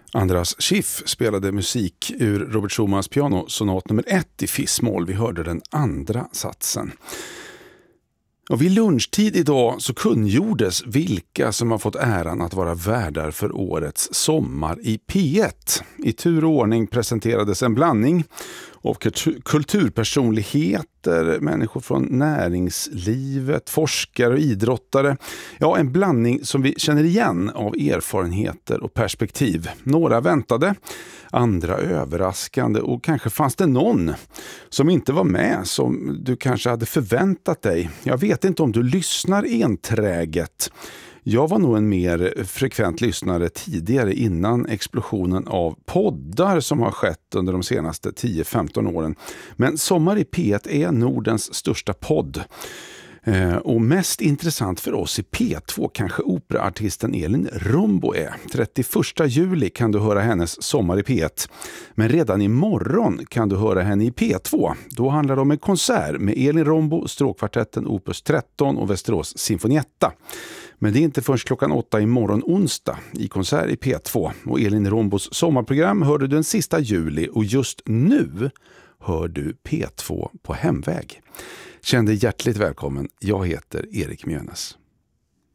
Andras Schiff spelade musik ur Robert Schumans pianosonat nummer 1 i fis-moll. Vi hörde den andra satsen. Och vid lunchtid idag så kungjordes vilka som har fått äran att vara värdar för årets Sommar i P1. I tur och ordning presenterades en blandning av kulturpersonligheter, människor från näringslivet, forskare och idrottare. Ja, en blandning som vi känner igen av erfarenheter och perspektiv. Några väntade, andra överraskande och kanske fanns det någon som inte var med som du kanske hade förväntat dig. Jag vet inte om du lyssnar enträget. Jag var nog en mer frekvent lyssnare tidigare innan explosionen av poddar som har skett under de senaste 10-15 åren. Men Sommar i P1 är Nordens största podd. Och mest intressant för oss i P2 kanske operaartisten Elin Rombo är. 31 juli kan du höra hennes Sommar i P1. Men redan imorgon kan du höra henne i P2. Då handlar det om en konsert med Elin Rombo, Stråkkvartetten, Opus 13 och Västerås Sinfonietta. Men det är inte först klockan 8 imorgon onsdag i konsert i P2. Och Elin Rombos sommarprogram hörde du den sista juli och just nu hör du P2 på hemväg. Känn dig hjärtligt välkommen. Jag heter Erik Mjönes.